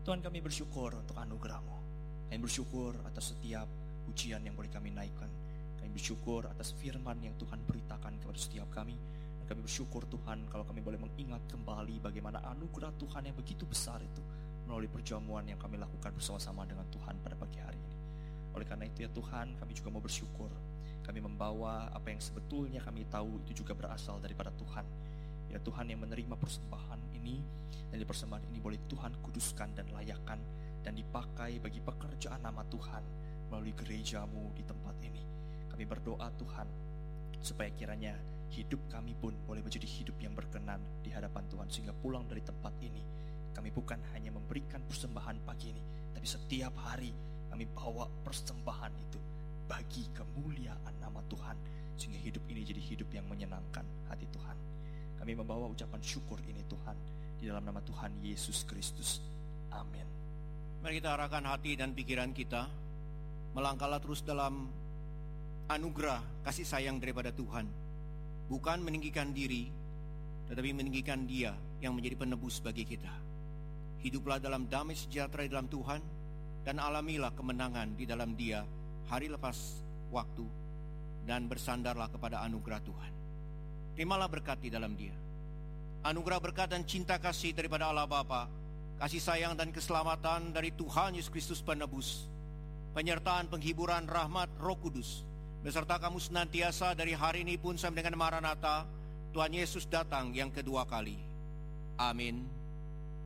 Tuhan, kami bersyukur untuk anugerah-Mu. Kami bersyukur atas setiap pujian yang boleh kami naikkan. Kami bersyukur atas firman yang Tuhan beritakan kepada setiap kami. Dan kami bersyukur Tuhan kalau kami boleh mengingat kembali bagaimana anugerah Tuhan yang begitu besar itu melalui perjamuan yang kami lakukan bersama-sama dengan Tuhan pada pagi hari ini. Oleh karena itu ya Tuhan, kami juga mau bersyukur. Kami membawa apa yang sebetulnya kami tahu itu juga berasal daripada Tuhan. Ya Tuhan, yang menerima persembahan ini, dan di persembahan ini boleh Tuhan kuduskan dan layakkan dan dipakai bagi pekerjaan nama Tuhan melalui gereja-Mu di tempat ini. Kami berdoa Tuhan, supaya kiranya hidup kami pun boleh menjadi hidup yang berkenan di hadapan Tuhan, sehingga pulang dari tempat ini kami bukan hanya memberikan persembahan pagi ini, tapi setiap hari kami bawa persembahan itu bagi kemuliaan nama Tuhan, sehingga hidup ini jadi hidup yang menyenangkan hati Tuhan. Kami membawa ucapan syukur ini Tuhan, di dalam nama Tuhan Yesus Kristus. Amin. Mari kita arahkan hati dan pikiran kita, melangkahlah terus dalam anugerah kasih sayang daripada Tuhan. Bukan meninggikan diri, tetapi meninggikan Dia yang menjadi penebus bagi kita. Hiduplah dalam damai sejahtera di dalam Tuhan, dan alamilah kemenangan di dalam Dia hari lepas waktu, dan bersandarlah kepada anugerah Tuhan. Terimalah berkat di dalam Dia. Anugerah berkat dan cinta kasih daripada Allah Bapa, kasih sayang dan keselamatan dari Tuhan Yesus Kristus penebus, penyertaan penghiburan rahmat Roh Kudus beserta kamu senantiasa dari hari ini pun sampai dengan Maranatha, Tuhan Yesus datang yang kedua kali. Amin.